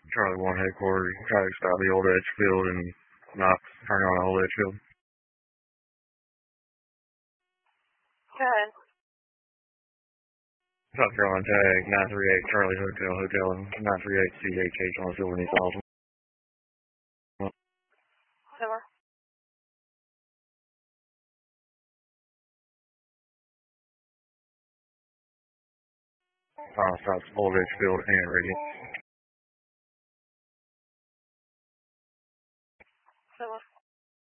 Charlie 1 headquarters, try to stop the old Edgefield and not turn on the old Edgefield. Good. South Carolina tag 938 Charlie Hotel and 938 CHH on the Silver Knee Falls. Silver. Stop old Edgefield and Reagan.